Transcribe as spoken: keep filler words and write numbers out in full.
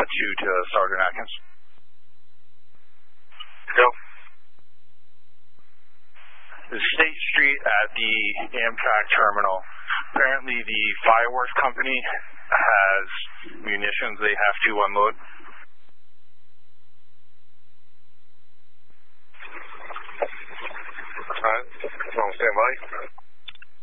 two to Sergeant Atkins. Go. The State Street at the Amtrak terminal. Apparently the fireworks company has munitions they have to unload. Alright, long stand by.